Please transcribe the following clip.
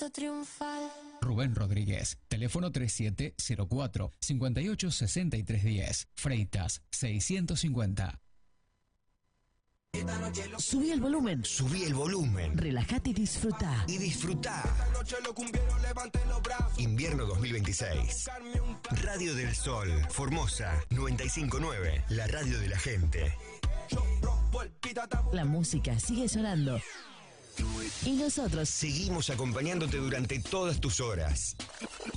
canto triunfal. Rubén Rodríguez, teléfono 3704-586310, Freitas 650. Subí el volumen. Subí el volumen. Relájate y disfruta. Y disfruta. Invierno 2026. Radio del Sol, Formosa 959, la radio de la gente. La música sigue sonando. Y nosotros seguimos acompañándote durante todas tus horas.